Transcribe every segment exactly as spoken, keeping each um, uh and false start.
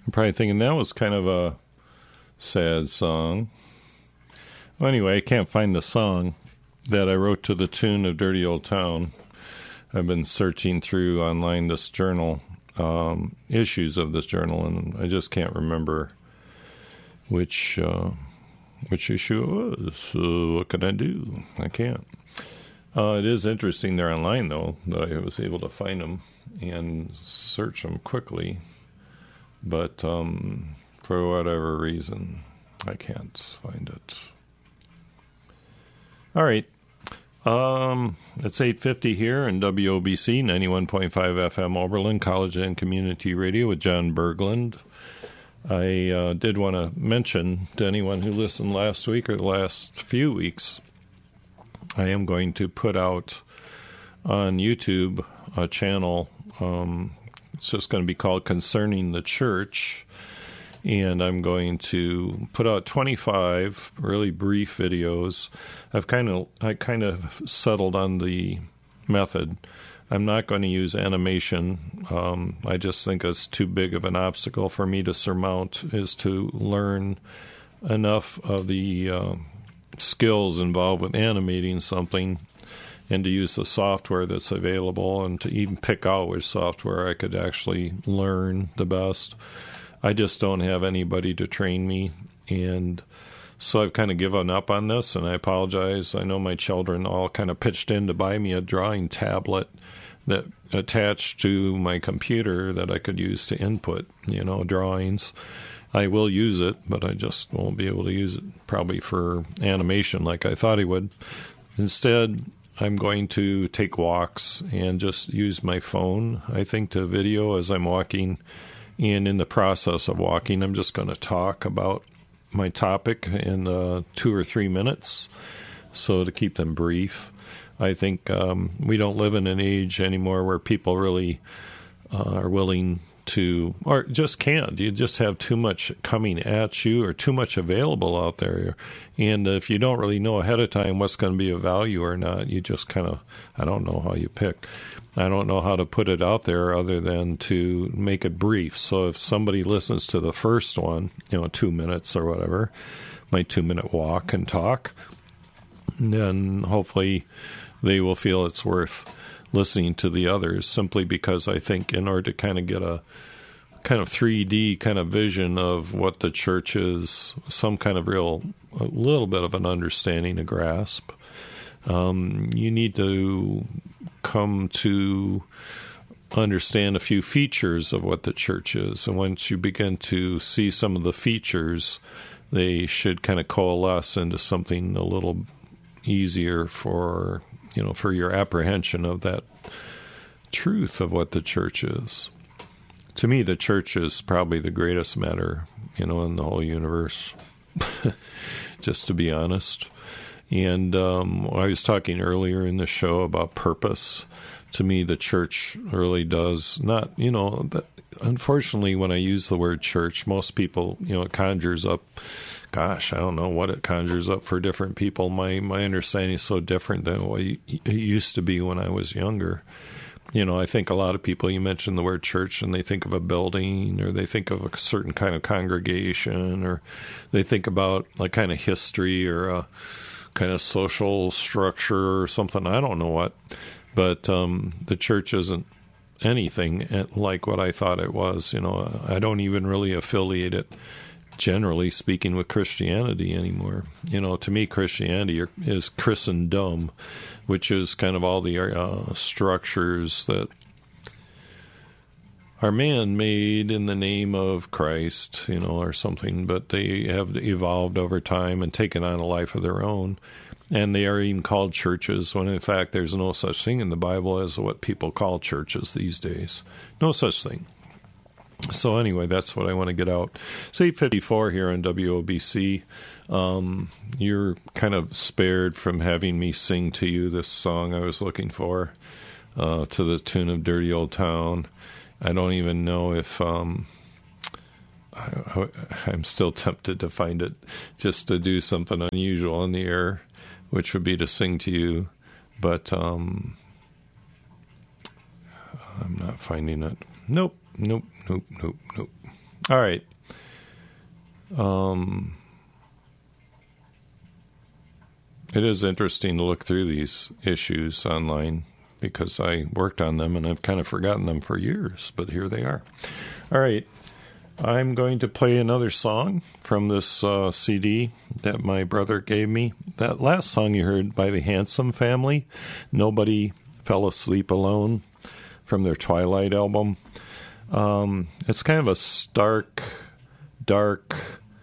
You're probably thinking that was kind of a sad song. Well, anyway, I can't find the song that I wrote to the tune of Dirty Old Town. I've been searching through online this journal, um, issues of this journal, and I just can't remember which uh, which issue it was. So what can I do? I can't. Uh, it is interesting they're online, though, that I was able to find them and search them quickly. But um, for whatever reason, I can't find it. All right. Um, it's eight fifty here in W O B C, ninety-one point five F M Oberlin, College and Community Radio with John Berglund. I uh, did want to mention to anyone who listened last week or the last few weeks, I am going to put out on YouTube a channel. Um, it's just going to be called Concerning the Church. And I'm going to put out twenty-five really brief videos. I've kind of I kind of settled on the method. I'm not going to use animation. Um, I just think it's too big of an obstacle for me to surmount, is to learn enough of the uh, skills involved with animating something and to use the software that's available and to even pick out which software I could actually learn the best. I just don't have anybody to train me, and so I've kind of given up on this, and I apologize. I know my children all kind of pitched in to buy me a drawing tablet that attached to my computer that I could use to input, you know, drawings. I will use it, but I just won't be able to use it probably for animation like I thought I would. Instead, I'm going to take walks and just use my phone, I think, to video as I'm walking. And in the process of walking, I'm just going to talk about my topic in uh, two or three minutes. So to keep them brief, I think um, we don't live in an age anymore where people really uh, are willing to, or just can't. You just have too much coming at you or too much available out there. And if you don't really know ahead of time what's going to be of value or not, you just kind of, I don't know how you pick. I don't know how to put it out there other than to make it brief. So if somebody listens to the first one, you know, two minutes or whatever, my two-minute walk and talk, then hopefully they will feel it's worth listening to the others, simply because I think in order to kind of get a kind of three D kind of vision of what the church is, some kind of real, a little bit of an understanding, a grasp, um, you need to come to understand a few features of what the church is. And once you begin to see some of the features, they should kind of coalesce into something a little easier for, you know, for your apprehension of that truth of what the church is. To me, the church is probably the greatest matter, you know, in the whole universe, just to be honest. And um, I was talking earlier in the show about purpose. To me, the church really does not, you know, that, unfortunately, when I use the word church, most people, you know, it conjures up, gosh, I don't know what it conjures up for different people. My my understanding is so different than what it used to be when I was younger. You know, I think a lot of people, you mention the word church and they think of a building, or they think of a certain kind of congregation, or they think about a kind of history or a kind of social structure or something. I don't know what. But um, the church isn't anything like what I thought it was. You know, I don't even really affiliate it, generally speaking, with Christianity anymore. You know, to me, Christianity is Christendom, which is kind of all the uh, structures that are man-made in the name of Christ, you know, or something, but they have evolved over time and taken on a life of their own. And they are even called churches, when in fact there's no such thing in the Bible as what people call churches these days. No such thing. So anyway, that's what I want to get out. It's eight fifty-four here on W O B C. Um, you're kind of spared from having me sing to you this song I was looking for, uh, to the tune of Dirty Old Town. I don't even know if... Um, I, I, I'm still tempted to find it, just to do something unusual on the air, which would be to sing to you, but um, I'm not finding it. Nope, nope, nope, nope, nope. All right. Um, it is interesting to look through these issues online because I worked on them and I've kind of forgotten them for years, but here they are. All right. I'm going to play another song from this uh, C D that my brother gave me. That last song you heard by the Handsome Family, Nobody Fell Asleep Alone, from their Twilight album. Um, it's kind of a stark, dark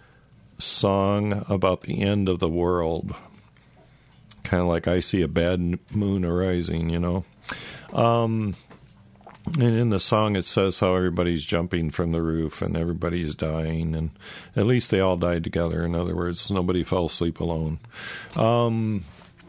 song about the end of the world. Kind of like I see a bad moon arising, you know. Um, and in the song it says how everybody's jumping from the roof and everybody's dying, and at least they all died together. In other words, nobody fell asleep alone. Um,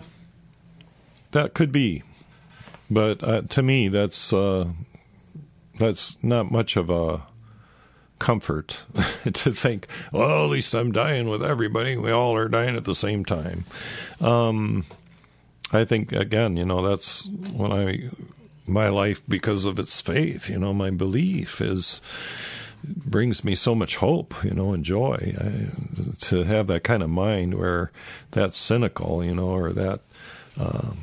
that could be. But uh, to me, that's... Uh, That's not much of a comfort to think, well, at least I'm dying with everybody. We all are dying at the same time. Um, I think, again, you know, that's when I, my life, because of its faith, you know, my belief is, brings me so much hope, you know, and joy. I, to have that kind of mind where that's cynical, you know, or that, um,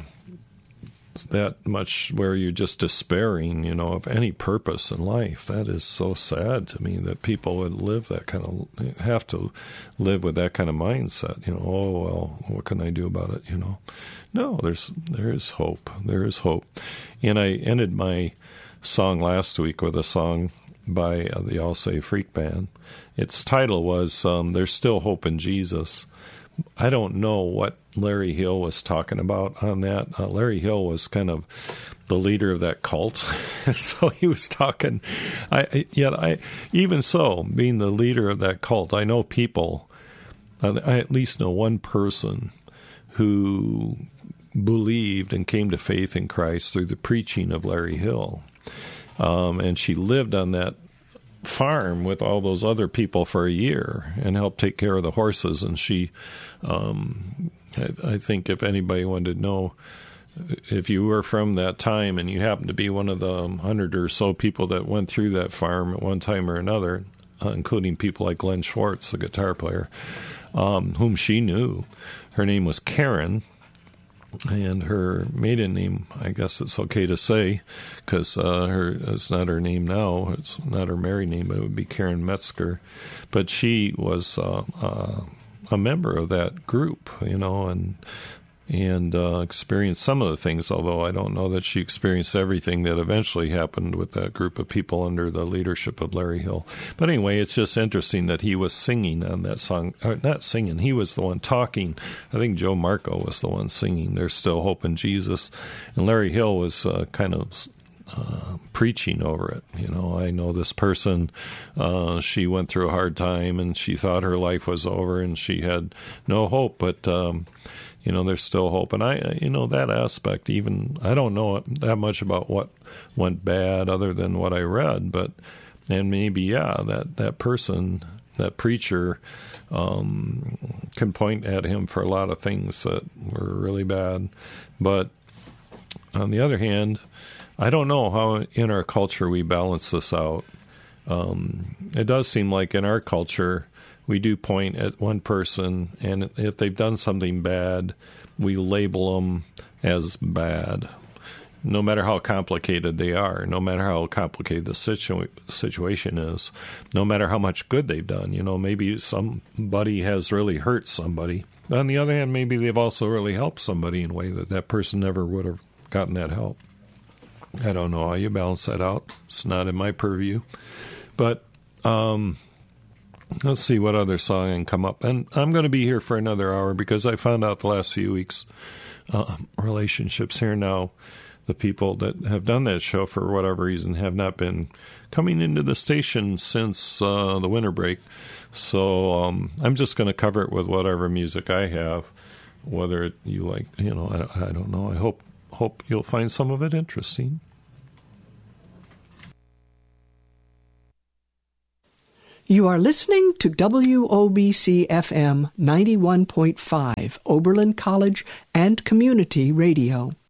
that much where you're just despairing, you know, of any purpose in life. That is so sad to me that people would live that kind of, have to live with that kind of mindset, you know, oh, well, what can I do about it, you know? No, there's, there is hope. There is hope. And I ended my song last week with a song by uh, the All Say Freak Band. Its title was, um, There's Still Hope in Jesus. I don't know what Larry Hill was talking about on that. Uh, Larry Hill was kind of the leader of that cult, so he was talking. I yet I even so, being the leader of that cult, I know people. Uh, I at least know one person who believed and came to faith in Christ through the preaching of Larry Hill, um, and she lived on that farm with all those other people for a year and helped take care of the horses. And she, um, I, I think if anybody wanted to know, if you were from that time and you happened to be one of the hundred or so people that went through that farm at one time or another, uh, including people like Glenn Schwartz, the guitar player, um, whom she knew, her name was Karen. And her maiden name, I guess it's okay to say, because uh, her it's not her name now. It's not her married name, but it would be Karen Metzger. But she was uh, uh, a member of that group, you know, and and uh, experienced some of the things, although I don't know that she experienced everything that eventually happened with that group of people under the leadership of Larry Hill. But anyway, it's just interesting that he was singing on that song. Or not singing, he was the one talking. I think Joe Marco was the one singing, There's Still Hope in Jesus. And Larry Hill was uh, kind of uh, preaching over it. You know, I know this person, uh, she went through a hard time and she thought her life was over and she had no hope, but... Um, You know, there's still hope. And I, you know, that aspect, even, I don't know that much about what went bad other than what I read, but, and maybe, yeah, that, that person, that preacher, um, can point at him for a lot of things that were really bad. But on the other hand, I don't know how in our culture we balance this out. Um, it does seem like in our culture, we do point at one person, and if they've done something bad, we label them as bad, no matter how complicated they are, no matter how complicated the situ- situation is, no matter how much good they've done. You know, maybe somebody has really hurt somebody. On the other hand, maybe they've also really helped somebody in a way that that person never would have gotten that help. I don't know how you balance that out. It's not in my purview. But... um let's see what other song can come up. And I'm going to be here for another hour because I found out the last few weeks, uh, relationships here now, the people that have done that show for whatever reason have not been coming into the station since uh, the winter break. So um, I'm just going to cover it with whatever music I have, whether it, you like, you know, I, I don't know. I hope hope you'll find some of it interesting. You are listening to W O B C F M ninety-one point five, Oberlin College and Community Radio.